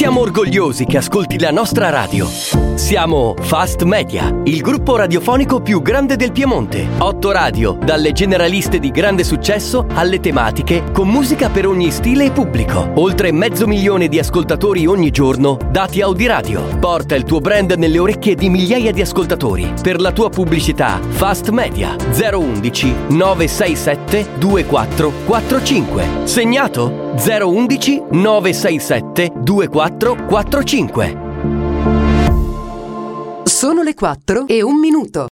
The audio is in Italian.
Siamo orgogliosi che ascolti la nostra radio. Siamo Fast Media, il gruppo radiofonico più grande del Piemonte. 8 radio, dalle generaliste di grande successo alle tematiche, con musica per ogni stile e pubblico. Oltre 500.000 di ascoltatori ogni giorno, dati Audiradio. Porta il tuo brand nelle orecchie di migliaia di ascoltatori. Per la tua pubblicità, Fast Media 011 967 2445. Segnato? 011 967 2445. Sono le 4:01.